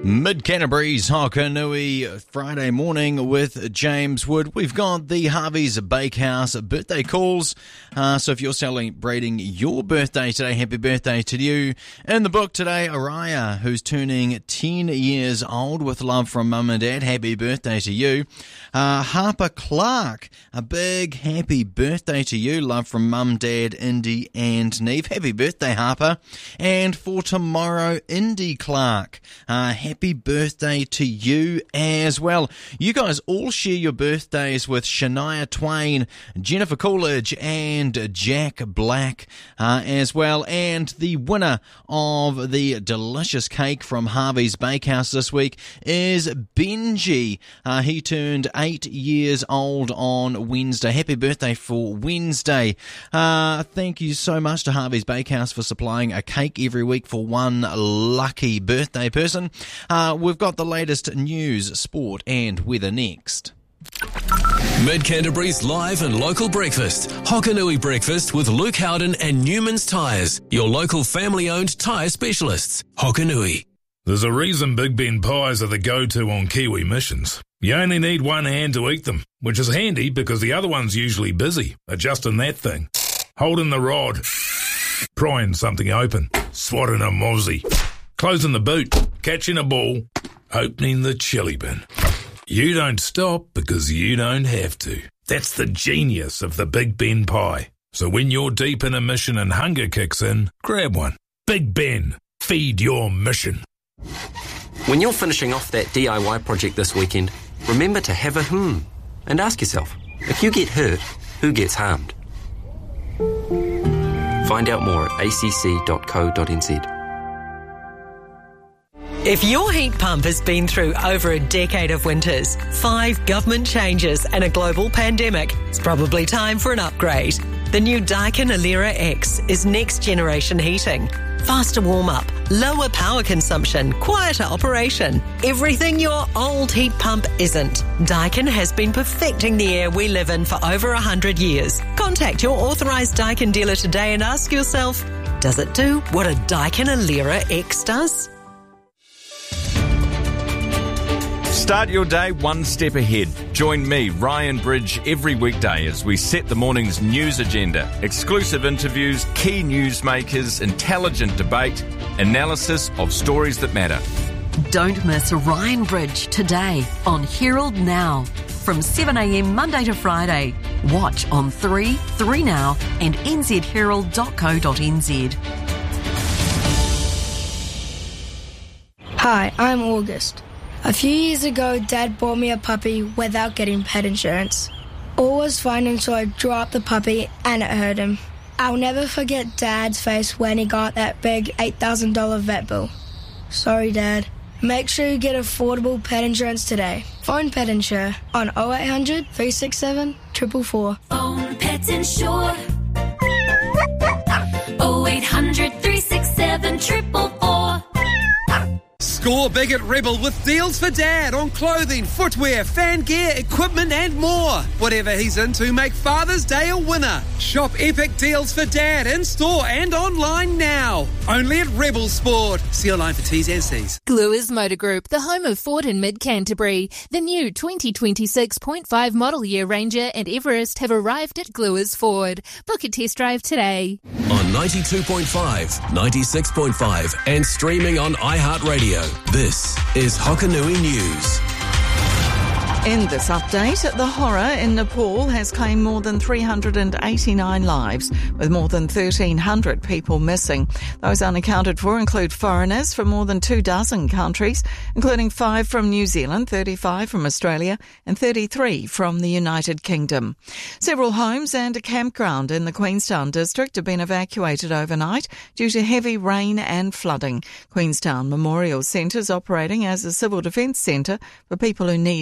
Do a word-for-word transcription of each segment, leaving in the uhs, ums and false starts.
Mid-Canterbury's Hokanui Friday morning with James Wood. We've got the Harvey's Bakehouse birthday calls. Uh, so if you're celebrating your birthday today, happy birthday to you. In the book today, Araya, who's turning ten years old with love from mum and dad. Happy birthday to you. Uh, Harper Clark, a big happy birthday to you. Love from mum, dad, Indy and Neve. Happy birthday, Harper. And for tomorrow, Indy Clark. Uh, happy Happy birthday to you as well. You guys all share your birthdays with Shania Twain, Jennifer Coolidge and Jack Black uh, as well. And the winner of the delicious cake from Harvey's Bakehouse this week is Benji. Uh, he turned eight years old on Wednesday. Happy birthday for Wednesday. Uh, thank you so much to Harvey's Bakehouse for supplying a cake every week for one lucky birthday person. Uh, we've got the latest news, sport and weather next. Mid-Canterbury's live and local breakfast. Hokanui Breakfast with Luke Howden and Newman's Tyres, your local family-owned tyre specialists. Hokanui. There's a reason Big Ben pies are the go-to on Kiwi missions. You only need one hand to eat them, which is handy because the other one's usually busy adjusting that thing, holding the rod, prying something open, swatting a mozzie, closing the boot, catching a ball, opening the chili bin. You don't stop because you don't have to. That's the genius of the Big Ben pie. So when you're deep in a mission and hunger kicks in, grab one. Big Ben, feed your mission. When you're finishing off that D I Y project this weekend, remember to have a hmm and ask yourself, if you get hurt, who gets harmed? Find out more at a c c dot co dot n z. If your heat pump has been through over a decade of winters, five government changes and a global pandemic, it's probably time for an upgrade. The new Daikin Alera X is next generation heating. Faster warm-up, lower power consumption, quieter operation. Everything your old heat pump isn't. Daikin has been perfecting the air we live in for over one hundred years. Contact your authorised Daikin dealer today and ask yourself, does it do what a Daikin Alera X does? Start your day one step ahead. Join me, Ryan Bridge, every weekday as we set the morning's news agenda. Exclusive interviews, key newsmakers, intelligent debate, analysis of stories that matter. Don't miss Ryan Bridge today on Herald Now from seven a m Monday to Friday. Watch on three, three Now and n z herald dot co dot n z. Hi, I'm August. A few years ago, Dad bought me a puppy without getting pet insurance. All was fine until I dropped the puppy and it hurt him. I'll never forget Dad's face when he got that big eight thousand dollars vet bill. Sorry, Dad. Make sure you get affordable pet insurance today. Phone Pet Insure on oh eight hundred, three six seven, four four four. Phone Pet Insure. oh eight hundred, three six seven, four four four. Score big at Rebel with deals for Dad on clothing, footwear, fan gear, equipment and more. Whatever he's into, make Father's Day a winner. Shop epic deals for Dad in store and online now. Only at Rebel Sport. See your line for T's and C's. Gluers Motor Group, the home of Ford in Mid-Canterbury. The new twenty twenty-six point five model year Ranger and Everest have arrived at Gluers Ford. Book a test drive today. On ninety-two point five, ninety-six point five and streaming on iHeartRadio. This is Hokanui News. In this update, the horror in Nepal has claimed more than three hundred eighty-nine lives, with more than thirteen hundred people missing. Those unaccounted for include foreigners from more than two dozen countries, including five from New Zealand, thirty-five from Australia, and thirty-three from the United Kingdom. Several homes and a campground in the Queenstown district have been evacuated overnight due to heavy rain and flooding. Queenstown Memorial Centre is operating as a civil defence centre for people who need assistance.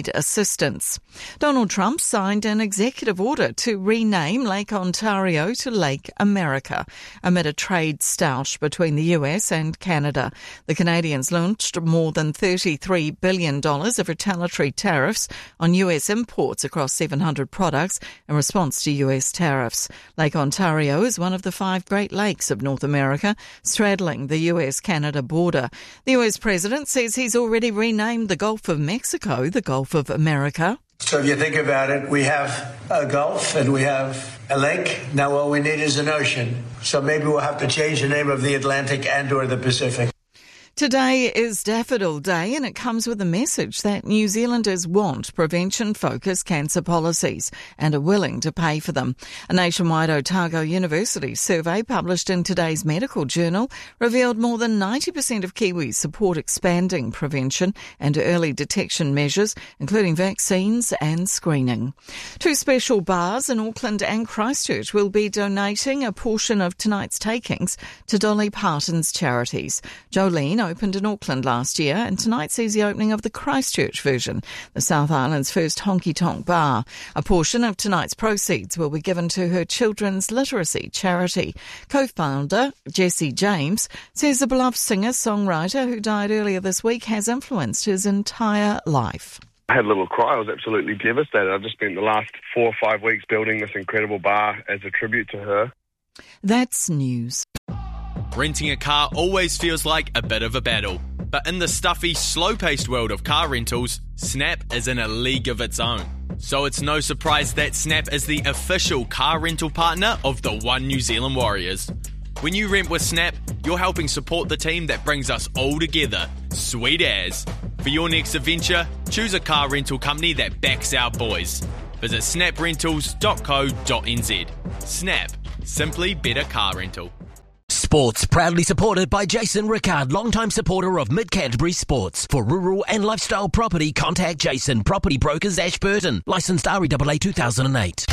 distance. Donald Trump signed an executive order to rename Lake Ontario to Lake America amid a trade stoush between the U S and Canada. The Canadians launched more than thirty-three billion dollars of retaliatory tariffs on U S imports across seven hundred products in response to U S tariffs. Lake Ontario is one of the five Great Lakes of North America, straddling the U S Canada border. The U S president says he's already renamed the Gulf of Mexico the Gulf of America. So if you think about it, we have a Gulf and we have a lake. Now all we need is an ocean. So maybe we'll have to change the name of the Atlantic and or the Pacific. Today is Daffodil Day, and it comes with a message that New Zealanders want prevention-focused cancer policies and are willing to pay for them. A nationwide Otago University survey published in today's Medical Journal revealed more than ninety percent of Kiwis support expanding prevention and early detection measures, including vaccines and screening. Two special bars in Auckland and Christchurch will be donating a portion of tonight's takings to Dolly Parton's charities. Jolene opened in Auckland last year, and tonight sees the opening of the Christchurch version, the South Island's first honky-tonk bar. A portion of tonight's proceeds will be given to her children's literacy charity. Co-founder Jesse James says the beloved singer-songwriter who died earlier this week has influenced his entire life. I had a little cry. I was absolutely devastated. I've just spent the last four or five weeks building this incredible bar as a tribute to her. That's news. Renting a car always feels like a bit of a battle, but in the stuffy, slow-paced world of car rentals, Snap is in a league of its own. So it's no surprise that Snap is the official car rental partner of the One New Zealand Warriors. When you rent with Snap, you're helping support the team that brings us all together. Sweet as. For your next adventure, choose a car rental company that backs our boys. Visit snap rentals dot co dot n z. Snap. Simply better car rental. Sports, proudly supported by Jason Rickard, longtime supporter of Mid-Canterbury Sports. For rural and lifestyle property, contact Jason, Property Brokers, Ashburton. Licensed R E A A two thousand eight.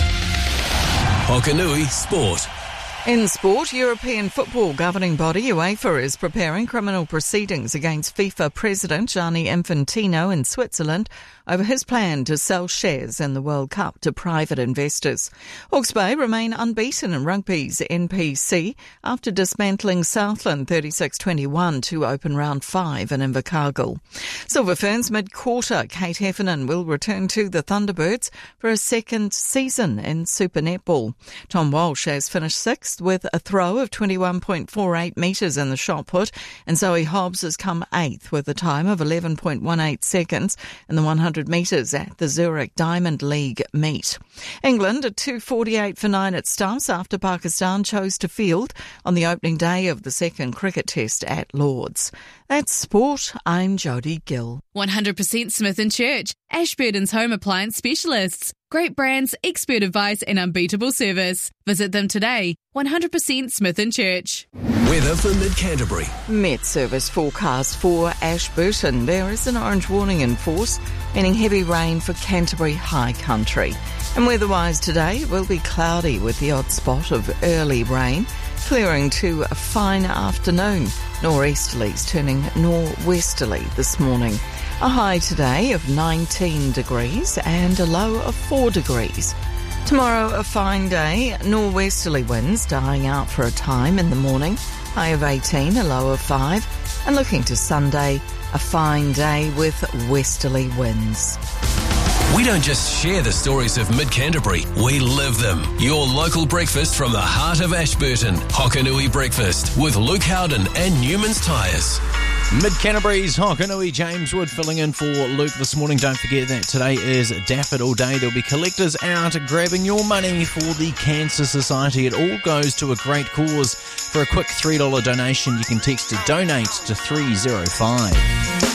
Hokanui Sport. In sport, European football governing body UEFA is preparing criminal proceedings against FIFA President Gianni Infantino in Switzerland over his plan to sell shares in the World Cup to private investors. Hawke's Bay remain unbeaten in rugby's N P C after dismantling Southland thirty-six twenty-one to open round five in Invercargill. Silver Ferns mid-quarter, Kate Heffernan will return to the Thunderbirds for a second season in Super Netball. Tom Walsh has finished sixth with a throw of twenty-one point four eight metres in the shot put, and Zoe Hobbs has come eighth with a time of eleven point one eight seconds in the one hundred metres at the Zurich Diamond League meet. England at two forty-eight for nine at Stumps after Pakistan chose to field on the opening day of the second cricket test at Lord's. That's sport. I'm Jodie Gill. one hundred percent Smith and Church, Ashburton's home appliance specialists. Great brands, expert advice and unbeatable service. Visit them today. one hundred percent Smith and Church. Weather for Mid-Canterbury. Met Service forecast for Ashburton. There is an orange warning in force, meaning heavy rain for Canterbury High Country. And weather-wise today, it will be cloudy with the odd spot of early rain, clearing to a fine afternoon. Nor'easterlies turning nor'westerly this morning. A high today of nineteen degrees and a low of four degrees. Tomorrow, a fine day, nor'westerly winds dying out for a time in the morning, high of eighteen, a low of five, and looking to Sunday, a fine day with westerly winds. We don't just share the stories of Mid-Canterbury, we live them. Your local breakfast from the heart of Ashburton. Hokanui Breakfast with Luke Howden and Newman's Tyres. Mid-Canterbury's Hokanui, James Wood filling in for Luke this morning. Don't forget that today is Daffodil Day. There'll be collectors out grabbing your money for the Cancer Society. It all goes to a great cause. For a quick three dollars donation, you can text to donate to three oh five.